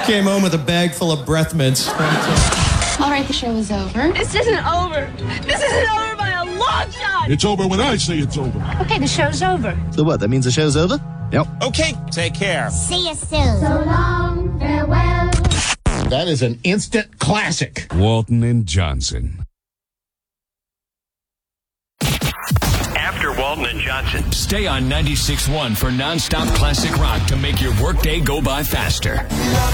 Came home with a bag full of breath mints. All right, the show is over. This isn't over. This isn't over by a long shot. It's over when I say it's over. Okay, the show's over. So what, that means the show's over? Yep. Okay, take care. See you soon. So long, farewell. That is an instant classic. Walton and Johnson. After Walton and Johnson. Stay on 96.1 for nonstop classic rock to make your workday go by faster.